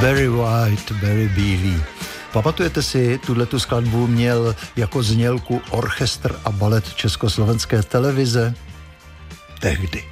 Barry White, Barry bílý. Pamatujete si, tuhletu skladbu měl jako znělku orchestr a balet Československé televize? Tehdy.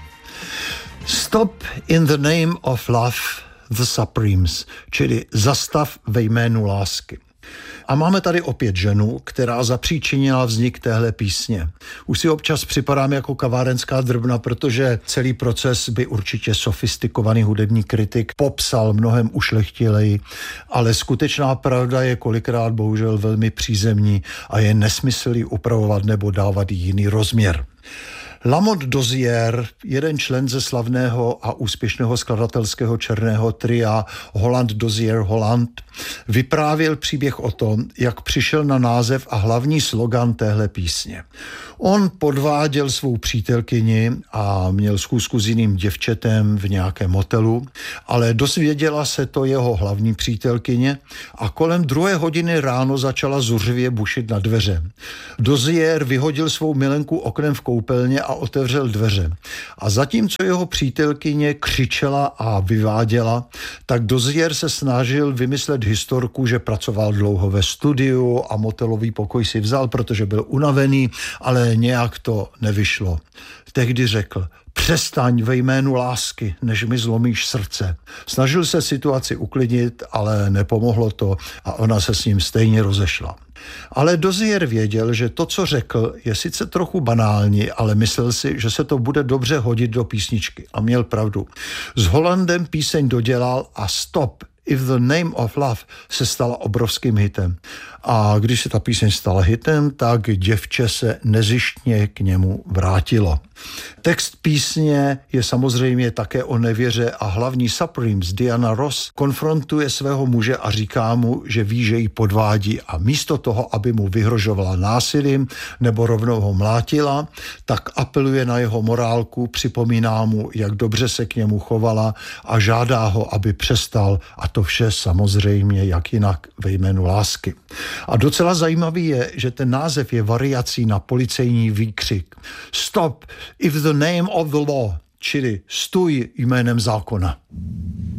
Stop in the name of love, the Supremes, čili zastav ve jménu lásky. A máme tady opět ženu, která zapříčinila vznik téhle písně. Už si občas připadám jako kavárenská drbna, protože celý proces by určitě sofistikovaný hudební kritik popsal mnohem ušlechtileji, ale skutečná pravda je kolikrát bohužel velmi přízemní a je nesmysl ji upravovat nebo dávat jiný rozměr. Lamont Dozier, jeden člen ze slavného a úspěšného skladatelského černého tria Holland Dozier Holland, vyprávěl příběh o tom, jak přišel na název a hlavní slogan téhle písně. On podváděl svou přítelkyni a měl schůzku s jiným děvčetem v nějakém hotelu, ale dozvěděla se to jeho hlavní přítelkyně a kolem 2 hodiny ráno začala zuřivě bušit na dveře. Dozier vyhodil svou milenku oknem v koupelně a otevřel dveře. A zatímco jeho přítelkyně křičela a vyváděla, tak Dozier se snažil vymyslet historku, že pracoval dlouho ve studiu a motelový pokoj si vzal, protože byl unavený, ale nějak to nevyšlo. Tehdy řekl: přestaň ve jménu lásky, než mi zlomíš srdce. Snažil se situaci uklidnit, ale nepomohlo to a ona se s ním stejně rozešla. Ale Dozier věděl, že to, co řekl, je sice trochu banální, ale myslel si, že se to bude dobře hodit do písničky. A měl pravdu. S Hollandem píseň dodělal a Stop If the Name of Love se stala obrovským hitem. A když se ta píseň stala hitem, tak děvče se nezištně k němu vrátilo. Text písně je samozřejmě také o nevěře a hlavní Supremes Diana Ross konfrontuje svého muže a říká mu, že ví, že jí podvádí a místo toho, aby mu vyhrožovala násilím nebo rovnou ho mlátila, tak apeluje na jeho morálku, připomíná mu, jak dobře se k němu chovala a žádá ho, aby přestal, a to vše samozřejmě jak jinak ve jménu lásky. A docela zajímavý je, že ten název je variací na policejní výkřik Stop if the name of the law, čili stůj jménem zákona.